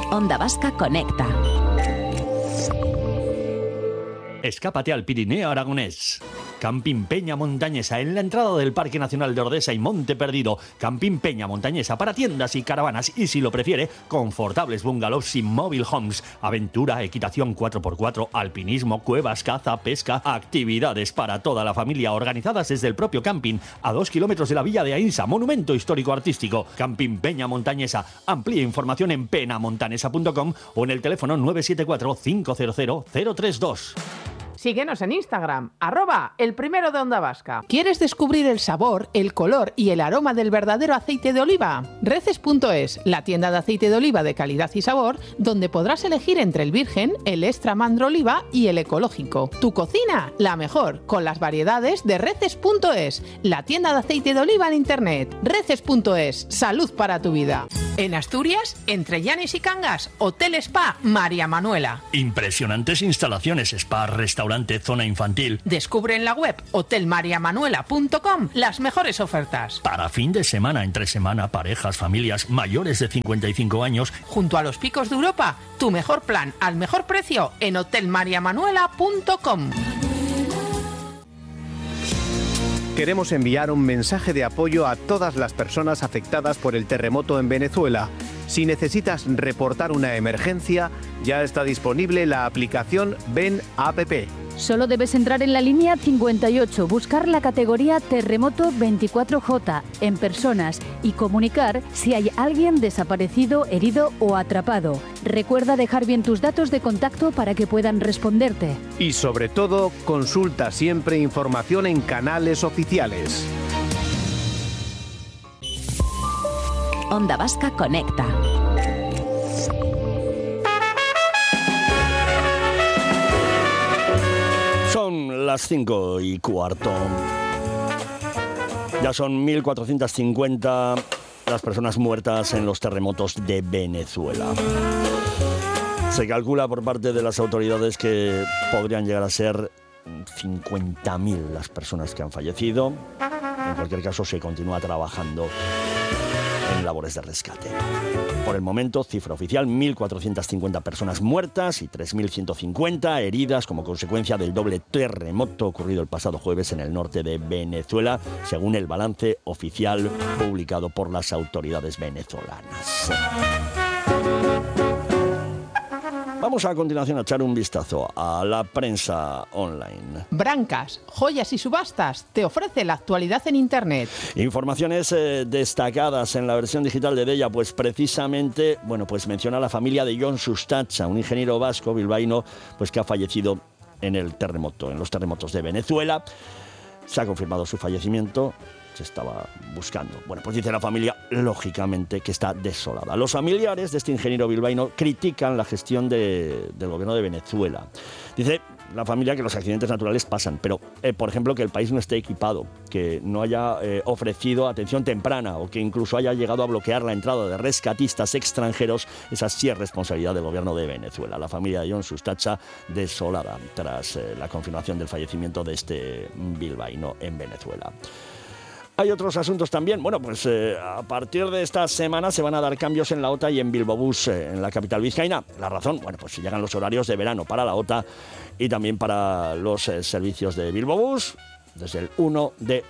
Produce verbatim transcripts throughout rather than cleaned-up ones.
Onda Vasca Conecta. Escápate al Pirineo aragonés. Camping Peña Montañesa, en la entrada del Parque Nacional de Ordesa y Monte Perdido. Camping Peña Montañesa para tiendas y caravanas y, si lo prefiere, confortables bungalows y mobile homes. Aventura, equitación cuatro por cuatro, alpinismo, cuevas, caza, pesca, actividades para toda la familia organizadas desde el propio camping, a dos kilómetros de la Villa de Ainsa, monumento histórico artístico. Camping Peña Montañesa. Amplía información en penamontanesa punto com o en el teléfono nueve siete cuatro, cinco cero cero, cero tres dos. Síguenos en Instagram, arroba el primero de Onda Vasca. ¿Quieres descubrir el sabor, el color y el aroma del verdadero aceite de oliva? Reces punto es, la tienda de aceite de oliva de calidad y sabor, donde podrás elegir entre el virgen, el extra mandro oliva y el ecológico. Tu cocina, la mejor, con las variedades de Reces punto es, la tienda de aceite de oliva en internet. Reces punto es, salud para tu vida. En Asturias, entre Llanes y Cangas, Hotel Spa María Manuela. Impresionantes instalaciones, spa, restaurante, zona infantil. Descubre en la web hotel maría manuela punto com las mejores ofertas. Para fin de semana, entre semana, parejas, familias mayores de cincuenta y cinco años. Junto a los picos de Europa, tu mejor plan al mejor precio en hotel maría manuela punto com. Queremos enviar un mensaje de apoyo a todas las personas afectadas por el terremoto en Venezuela. Si necesitas reportar una emergencia, ya está disponible la aplicación Ven App. Solo debes entrar en la línea cincuenta y ocho, buscar la categoría Terremoto veinticuatro J en personas y comunicar si hay alguien desaparecido, herido o atrapado. Recuerda dejar bien tus datos de contacto para que puedan responderte. Y sobre todo, consulta siempre información en canales oficiales. Onda Vasca Conecta. Son las cinco y cuarto. Ya son mil cuatrocientas cincuenta las personas muertas en los terremotos de Venezuela. Se calcula por parte de las autoridades que podrían llegar a ser cincuenta mil las personas que han fallecido. En cualquier caso, se continúa trabajando en labores de rescate. Por el momento, cifra oficial, mil cuatrocientas cincuenta personas muertas y tres mil ciento cincuenta heridas como consecuencia del doble terremoto ocurrido el pasado jueves en el norte de Venezuela, según el balance oficial publicado por las autoridades venezolanas. Vamos a continuación a echar un vistazo a la prensa online. Brancas, Joyas y Subastas te ofrece la actualidad en Internet. Informaciones eh, destacadas en la versión digital de Deia, pues precisamente, bueno, pues menciona a la familia de Jon Sustacha, un ingeniero vasco bilbaíno, pues que ha fallecido en el terremoto, en los terremotos de Venezuela. Se ha confirmado su fallecimiento. Se estaba buscando. Bueno, pues dice la familia, lógicamente, que está desolada. Los familiares de este ingeniero bilbaíno critican la gestión de, del gobierno de Venezuela. Dice la familia que los accidentes naturales pasan, pero, eh, por ejemplo, que el país no esté equipado, que no haya eh, ofrecido atención temprana o que incluso haya llegado a bloquear la entrada de rescatistas extranjeros, esa sí es responsabilidad del gobierno de Venezuela. La familia de Jon Sustacha desolada tras eh, la confirmación del fallecimiento de este bilbaíno en Venezuela. Hay otros asuntos también. Bueno, pues eh, a partir de esta semana se van a dar cambios en la OTA y en Bilbobús, eh, en la capital vizcaína. La razón, bueno, pues si llegan los horarios de verano para la OTA y también para los eh, servicios de Bilbobús, desde el uno de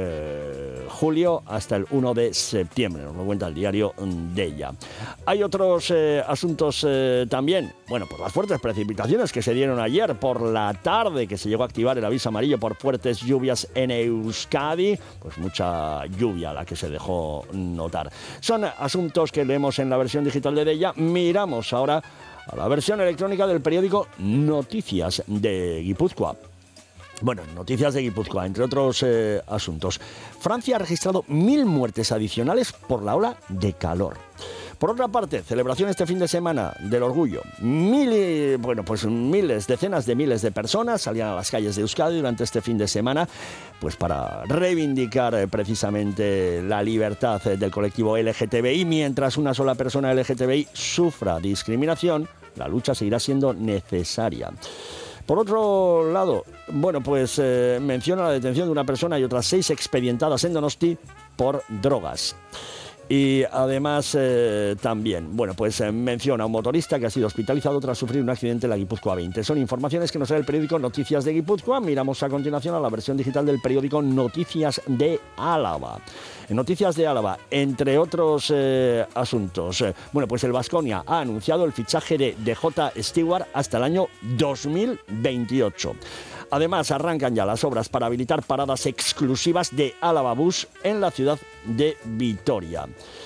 eh, julio hasta el uno de septiembre, nos lo cuenta el diario Deia. Hay otros eh, asuntos eh, también. Bueno, pues las fuertes precipitaciones que se dieron ayer por la tarde, que se llegó a activar el aviso amarillo por fuertes lluvias en Euskadi, pues mucha lluvia la que se dejó notar. Son asuntos que leemos en la versión digital de Deia. Miramos ahora a la versión electrónica del periódico Noticias de Guipúzcoa. Bueno, noticias de Guipúzcoa, entre otros eh, asuntos. Francia ha registrado mil muertes adicionales por la ola de calor. Por otra parte, celebración este fin de semana del orgullo. Mil, bueno, pues miles, decenas de miles de personas salían a las calles de Euskadi durante este fin de semana, pues para reivindicar eh, precisamente la libertad eh, del colectivo L G T B I. Mientras una sola persona L G T B I sufra discriminación, la lucha seguirá siendo necesaria. Por otro lado, bueno, pues eh, menciona la detención de una persona y otras seis expedientadas en Donosti por drogas. Y además eh, también, bueno, pues eh, menciona a un motorista que ha sido hospitalizado tras sufrir un accidente en la Guipúzcoa veinte. Son informaciones que nos da el periódico Noticias de Guipúzcoa. Miramos a continuación a la versión digital del periódico Noticias de Álava. En Noticias de Álava, entre otros eh, asuntos, eh, bueno, pues el Baskonia ha anunciado el fichaje de D J Stewart hasta el año dos mil veintiocho. Además, arrancan ya las obras para habilitar paradas exclusivas de Álava Bus en la ciudad de Vitoria.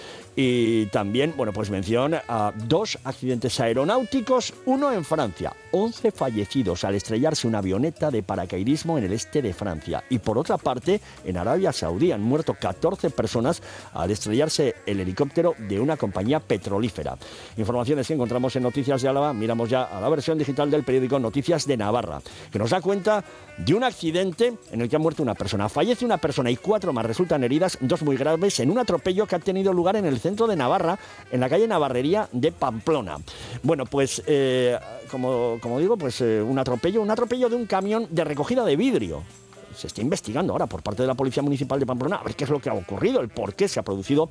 Y también, bueno, pues menciona a dos accidentes aeronáuticos, uno en Francia, once fallecidos al estrellarse una avioneta de paracaidismo en el este de Francia. Y por otra parte, en Arabia Saudí han muerto catorce personas al estrellarse el helicóptero de una compañía petrolífera. Informaciones que encontramos en Noticias de Álava. Miramos ya a la versión digital del periódico Noticias de Navarra, que nos da cuenta de un accidente en el que ha muerto una persona. Fallece una persona y cuatro más resultan heridas, dos muy graves, en un atropello que ha tenido lugar en el centro de Navarra, en la calle Navarrería de Pamplona. Bueno, pues, eh, como, como digo, pues eh, un atropello, un atropello de un camión de recogida de vidrio. Se está investigando ahora por parte de la Policía Municipal de Pamplona a ver qué es lo que ha ocurrido, el por qué se ha producido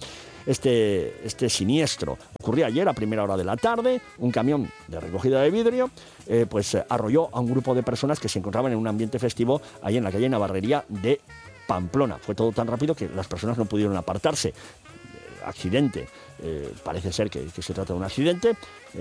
este, este siniestro. Ocurrió ayer a primera hora de la tarde, un camión de recogida de vidrio eh, pues eh, arrolló a un grupo de personas que se encontraban en un ambiente festivo ahí en la calle Navarrería de Pamplona. Fue todo tan rápido que las personas no pudieron apartarse. Accidente, eh, parece ser que, que se trata de un accidente,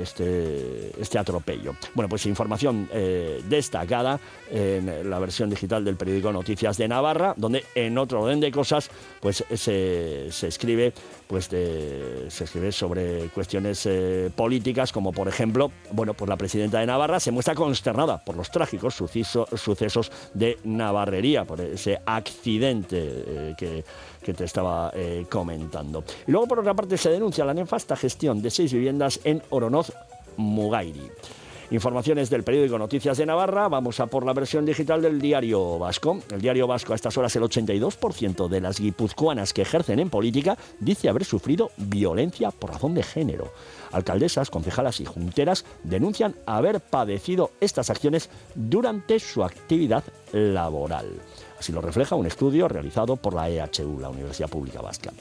este, este atropello. Bueno, pues información eh, destacada en la versión digital del periódico Noticias de Navarra, donde en otro orden de cosas pues se, se escribe pues de, se escribe sobre cuestiones eh, políticas, como por ejemplo, bueno, pues la presidenta de Navarra se muestra consternada por los trágicos suceso, sucesos de Navarrería, por ese accidente eh, que que te estaba eh, comentando. Y luego, por otra parte, se denuncia la nefasta gestión de seis viviendas en Oronoz Mugairi. Informaciones del periódico Noticias de Navarra. Vamos a por la versión digital del Diario Vasco. El Diario Vasco, a estas horas, el ochenta y dos por ciento de las guipuzcoanas que ejercen en política dice haber sufrido violencia por razón de género. Alcaldesas, concejalas y junteras denuncian haber padecido estas acciones durante su actividad laboral. Así lo refleja un estudio realizado por la E H U, la Universidad Pública Vasca.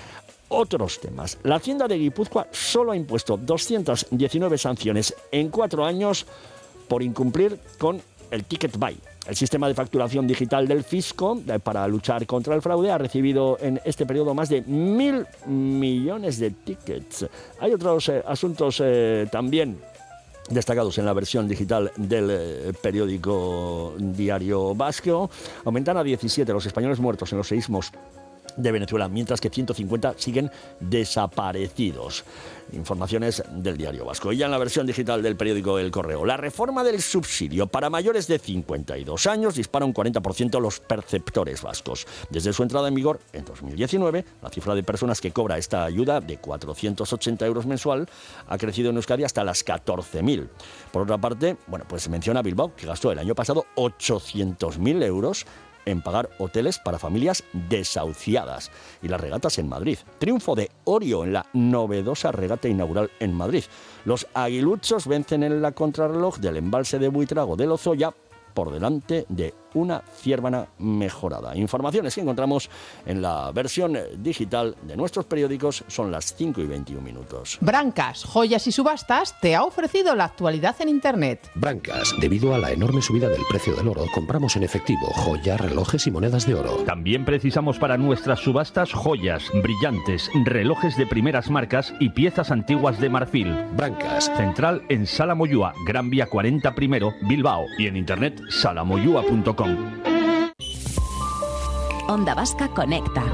Otros temas. La Hacienda de Guipúzcoa solo ha impuesto doscientas diecinueve sanciones en cuatro años por incumplir con el Ticket Buy. El sistema de facturación digital del fisco para luchar contra el fraude ha recibido en este periodo más de mil millones de tickets. Hay otros eh, asuntos eh, también destacados en la versión digital del eh, periódico Diario Vasco. Aumentan a diecisiete los españoles muertos en los seísmos de Venezuela, mientras que ciento cincuenta siguen desaparecidos. Informaciones del Diario Vasco. Y ya en la versión digital del periódico El Correo. La reforma del subsidio para mayores de cincuenta y dos años dispara un cuarenta por ciento los perceptores vascos. Desde su entrada en vigor en dos mil diecinueve, la cifra de personas que cobra esta ayuda de cuatrocientos ochenta euros mensual ha crecido en Euskadi hasta las catorce mil. Por otra parte, bueno, pues se menciona Bilbao, que gastó el año pasado ochocientos mil euros en pagar hoteles para familias desahuciadas. Y las regatas en Madrid. Triunfo de Orio en la novedosa regata inaugural en Madrid. Los aguiluchos vencen en la contrarreloj del embalse de Buitrago de Lozoya por delante de una Ciérvana mejorada. Informaciones que encontramos en la versión digital de nuestros periódicos. Son las cinco y veintiún minutos. Brancas, Joyas y Subastas te ha ofrecido la actualidad en Internet. Brancas, debido a la enorme subida del precio del oro, compramos en efectivo joyas, relojes y monedas de oro. También precisamos para nuestras subastas joyas, brillantes, relojes de primeras marcas y piezas antiguas de marfil. Brancas. Central en Sala Moyúa, Gran Vía cuarenta Primero, Bilbao. Y en internet salamoyua punto com. Onda Vasca Conecta.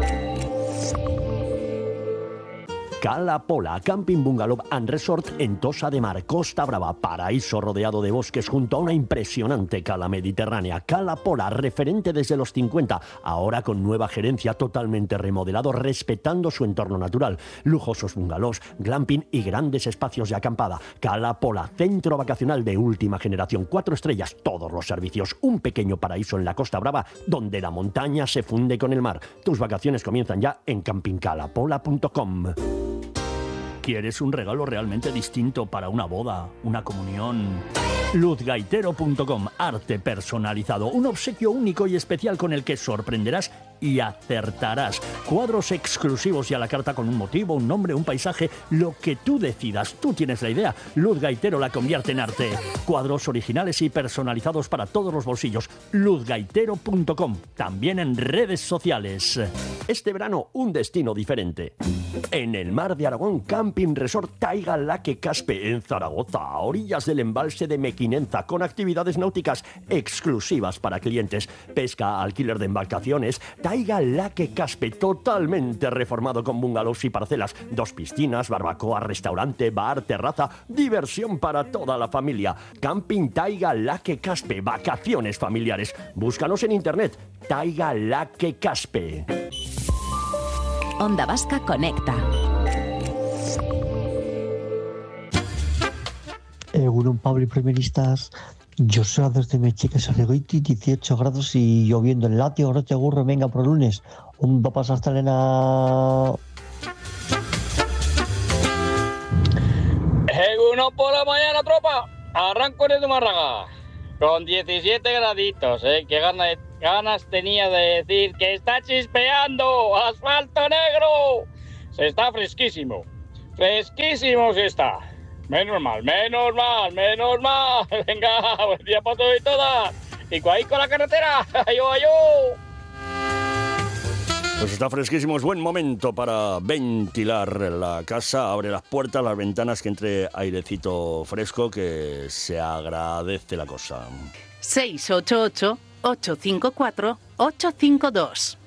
Cala Pola, Camping Bungalow and Resort en Tossa de Mar, Costa Brava, paraíso rodeado de bosques junto a una impresionante cala mediterránea. Cala Pola, referente desde los cincuenta, ahora con nueva gerencia, totalmente remodelado, respetando su entorno natural. Lujosos bungalows, glamping y grandes espacios de acampada. Cala Pola, centro vacacional de última generación, cuatro estrellas, todos los servicios. Un pequeño paraíso en la Costa Brava, donde la montaña se funde con el mar. Tus vacaciones comienzan ya en camping cala pola punto com. ¿Quieres un regalo realmente distinto para una boda, una comunión? luz gaitero punto com, arte personalizado, un obsequio único y especial con el que sorprenderás y acertarás. Cuadros exclusivos y a la carta con un motivo, un nombre, un paisaje, lo que tú decidas. Tú tienes la idea. Luz Gaitero la convierte en arte. Cuadros originales y personalizados para todos los bolsillos. luz gaitero punto com. También en redes sociales. Este verano, un destino diferente. En el mar de Aragón, Camping Resort Taiga Laque Caspe, en Zaragoza, a orillas del embalse de Mequinenza, con actividades náuticas exclusivas para clientes, pesca, alquiler de embarcaciones. Taiga Laque Caspe, totalmente reformado con bungalows y parcelas, dos piscinas, barbacoa, restaurante, bar, terraza, diversión para toda la familia. Camping Taiga Laque Caspe, vacaciones familiares. Búscanos en internet, Taiga Laque Caspe. Onda Vasca Conecta. Egunon, Pablo y primeristas. Yo soy desde Mechique, Sajegoiti, dieciocho grados y lloviendo en Latio, Grote Gurro, venga por lunes. Un va pasar hasta Elena. Egunon por la mañana, tropa. Arranco de Zumárraga. Con diecisiete graditos, ¿eh? Qué ganas, ganas tenía de decir que está chispeando. ¡Asfalto negro! Se está fresquísimo. Fresquísimo se está. Menos mal, menos mal, menos mal. Venga, buen día para todos y todas. Y ahí con la carretera. ¡Ayú, ayú! Pues está fresquísimo, es buen momento para ventilar la casa. Abre las puertas, las ventanas, que entre airecito fresco, que se agradece la cosa. seis ocho ocho, ocho cinco cuatro, ocho cinco dos.